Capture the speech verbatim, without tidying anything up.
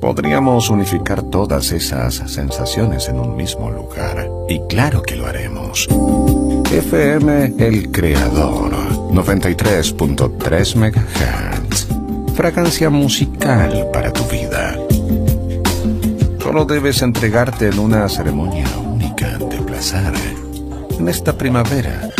Podríamos unificar todas esas sensaciones en un mismo lugar. Y claro que lo haremos. F M El Creador, noventa y tres punto tres megahertz. Fragancia musical para tu vida. Solo debes entregarte en una ceremonia única de placer. En esta primavera,